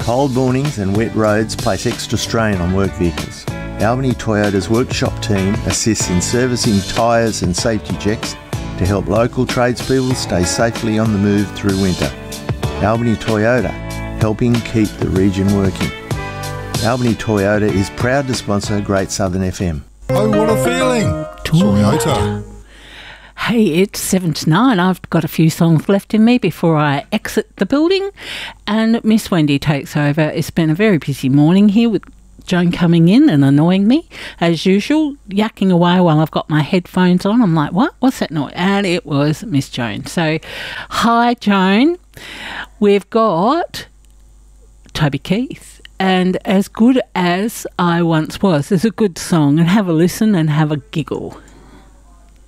Cold mornings and wet roads place extra strain on work vehicles. Albany Toyota's workshop team assists in servicing tyres and safety checks to help local tradespeople stay safely on the move through winter. Albany Toyota, helping keep the region working. Albany Toyota is proud to sponsor Great Southern FM. Oh, what a feeling! Toyota. Hey, it's 7 to 9. I've got a few songs left in me before I exit the building, and Miss Wendy takes over. It's been a very busy morning here with Joan coming in and annoying me, as usual, yakking away while I've got my headphones on. I'm like, what? What's that noise? And it was Miss Joan. So, hi, Joan. We've got Toby Keith, and As Good As I Once Was is a good song, and have a listen and have a giggle.